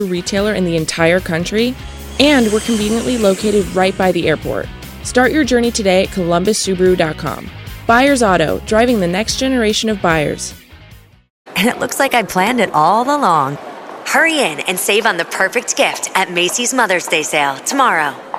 retailer in the entire country, and we're conveniently located right by the airport. Start your journey today at columbussubaru.com. Buyers Auto, driving the next generation of buyers. And it looks like I planned it all along. Hurry in and save on the perfect gift at Macy's Mother's Day sale tomorrow.